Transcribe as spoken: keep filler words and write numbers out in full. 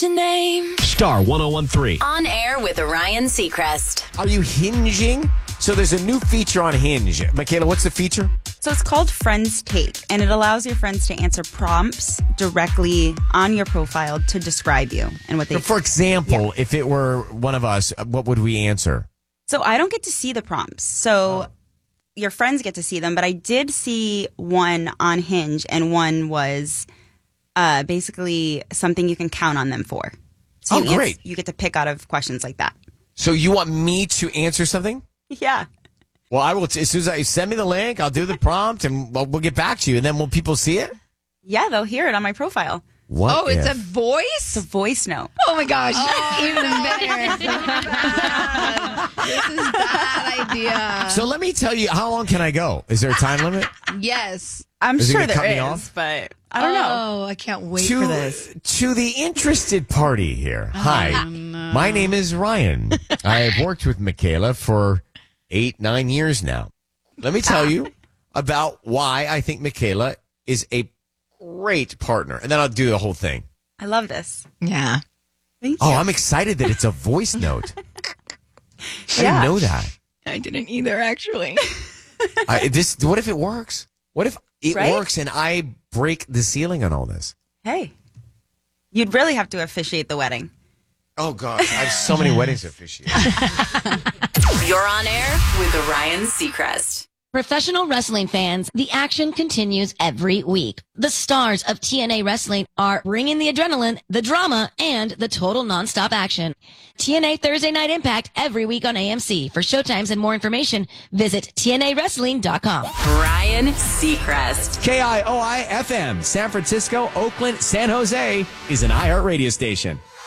Your name. Star one oh one three. On air with Ryan Seacrest. Are you hinging? So there's a new feature on Hinge. Michaela, what's the feature? So it's called Friends Take, and it allows your friends to answer prompts directly on your profile to describe you and what they. So for example, Yeah. if it were one of us, what would we answer? So I don't get to see the prompts. So your friends get to see them, but I did see one on Hinge, and one was uh, basically something you can count on them for. So Oh, you great. ans- you get to pick out of questions like that. So you want me to answer something? Yeah. Well, I will. T- as soon as I send me the link, I'll do the prompt, and we'll, we'll get back to you. And then will people see it? Yeah, they'll hear it on my profile. What? Oh, it's if? a voice? It's a voice note. Oh my gosh. Even better. This is bad idea. So let me tell you, how long can I go? Is there a time limit? Yes. I'm Is it sure gonna cut me there off? is, but I don't know. Oh, I can't wait to, for this. to the interested party here. Hi, my name is Ryan. I have worked with Michaela for eight, nine years now. Let me tell you about why I think Michaela is a great partner. And then I'll do the whole thing. I love this. Yeah. Thank you. Oh, I'm excited that it's a voice note. I Yeah. didn't know that. I didn't either, actually. I, this. What if it works? What if it Right? works and I break the ceiling on all this? Hey, you'd really have to officiate the wedding. Oh, God. I have so many weddings to officiate. You're on air with Ryan Seacrest. Professional wrestling fans, the action continues every week. The stars of T N A Wrestling are bringing the adrenaline, the drama, and the total nonstop action. T N A Thursday Night Impact every week on A M C. For showtimes and more information, visit T N A wrestling dot com. Ryan Seacrest. K I O I F M, San Francisco, Oakland, San Jose is an iHeart radio station.